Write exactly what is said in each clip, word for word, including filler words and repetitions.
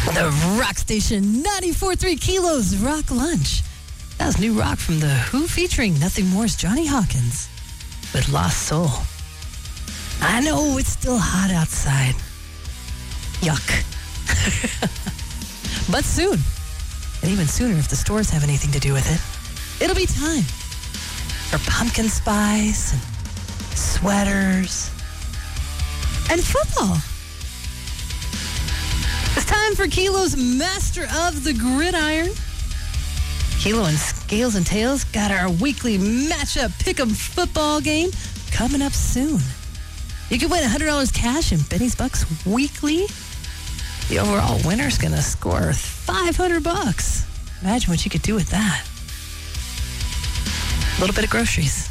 The Rock Station ninety-four point three Kilos Rock Lunch. That was new rock from The Who featuring Nothing More's Johnny Hawkins with Lost Soul. I know it's still hot outside. Yuck. But soon, and even sooner if the stores have anything to do with it, it'll be time for pumpkin spice and sweaters and football. It's time for Kilo's Master of the Gridiron. Kilo and Scales and Tails got our weekly matchup pick'em football game coming up soon. You can win one hundred dollars cash in Benny's Bucks weekly. The overall winner's going to score five hundred bucks. Imagine what you could do with that. A little bit of groceries.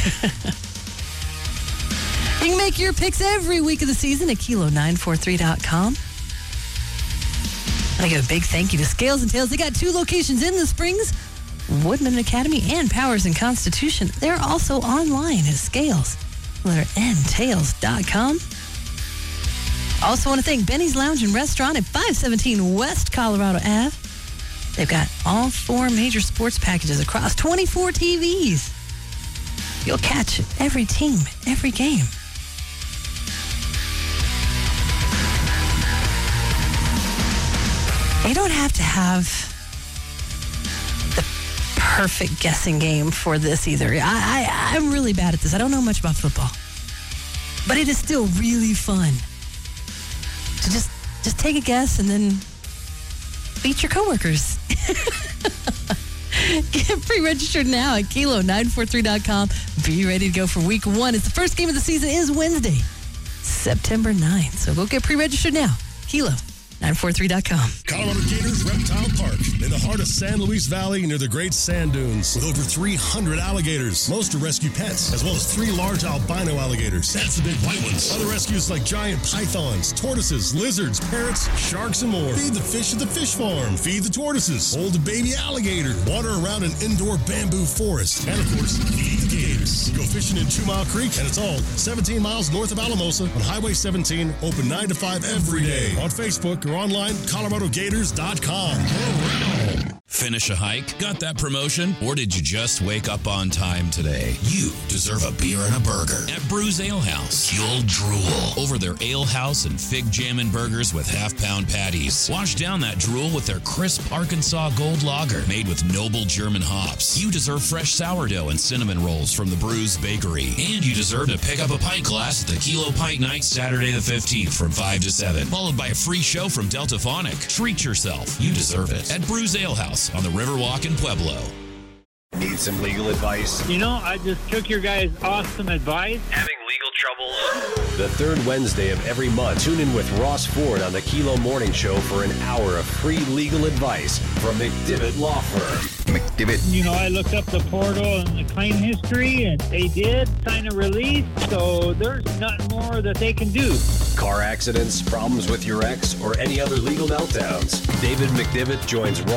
You can make your picks every week of the season at kilo nine four three dot com. I give a big thank you to Scales and Tails. They got two locations in the Springs, Woodman Academy and Powers and Constitution. They're also online at Scales, letter N, tails dot com. Also want to thank Benny's Lounge and Restaurant at five seventeen West Colorado Avenue. They've got all four major sports packages across twenty-four T Vs. You'll catch every team, every game. You don't have to have the perfect guessing game for this either. I, I, I'm really bad at this. I don't know much about football. But it is still really fun to just, just take a guess and then beat your coworkers. Get pre-registered now at kilo nine four three dot com. Be ready to go for week one. It's the first game of the season is Wednesday, September ninth. So go get pre-registered now. Kilo nine four three dot com. Colorado Gators Reptile Park in the heart of San Luis Valley near the Great Sand Dunes with over three hundred alligators. Most are rescue pets, as well as three large albino alligators. That's the big white ones. Other rescues like giant pythons, tortoises, lizards, parrots, sharks, and more. Feed the fish at the fish farm. Feed the tortoises. Hold a baby alligator. Water around an indoor bamboo forest. And, of course, feed the gators. Go fishing in Two Mile Creek, and it's all seventeen miles north of Alamosa on Highway seventeen, open nine to five every day. On Facebook or online, colorado gators dot com. Finish a hike? Got that promotion? Or did you just wake up on time today? You deserve a beer and a burger at Brews Ale House. You'll drool over their Ale House and Fig Jammin' burgers with half-pound patties. Wash down that drool with their crisp Arkansas Gold Lager made with noble German hops. You deserve fresh sourdough and cinnamon rolls from the Brews Bakery. And you deserve to pick up a pint glass at the Kilo Pint Night Saturday the fifteenth from five to seven, followed by a free show from Delta Phonic. Treat yourself. You deserve it at Brews Ale House on the Riverwalk in Pueblo. Need some legal advice? You know, I just took your guys' awesome advice. Having legal troubles? The third Wednesday of every month, tune in with Ross Ford on the Kilo Morning Show for an hour of free legal advice from McDivitt Law Firm. McDivitt. You know, I looked up the portal and the claim history, and they did sign a release, so there's nothing more that they can do. Car accidents, problems with your ex, or any other legal meltdowns. David McDivitt joins Ross